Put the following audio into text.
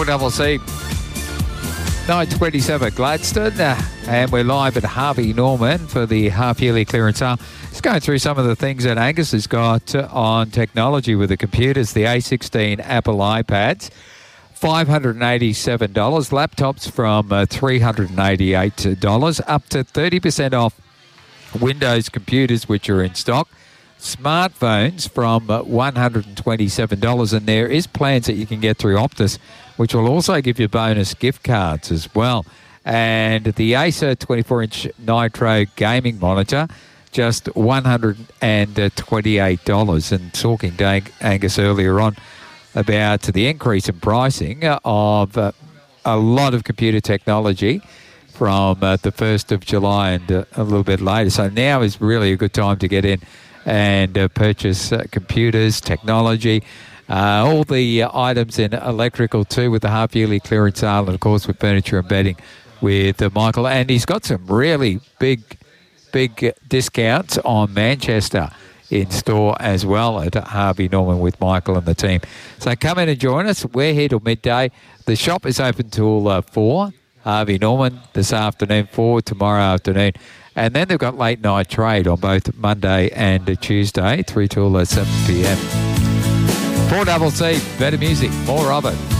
4CC 927 Gladstone, and we're live at Harvey Norman for the half-yearly clearance sale. Just going through some of the things that Angus has got on technology with the computers. The A16 Apple iPads, $587. Laptops from $388, up to 30% off Windows computers which are in stock. Smartphones from $127, and there is plans that you can get through Optus, which will also give you bonus gift cards as well. And the Acer 24-inch Nitro gaming monitor, just $128. And talking to Angus earlier on about the increase in pricing of a lot of computer technology from the 1st of July and a little bit later. So now is really a good time to get in and purchase computers, technology, all the items in electrical too, with the half-yearly clearance sale, and of course with furniture and bedding with Michael. And he's got some really big discounts on Manchester in store as well at Harvey Norman with Michael and the team. So come in and join us. We're here till midday. The shop is open till 4. Harvey Norman this afternoon, 4 tomorrow afternoon. And then they've got late night trade on both Monday and Tuesday, 3 till 7 p.m. 4CC, better music, more of it.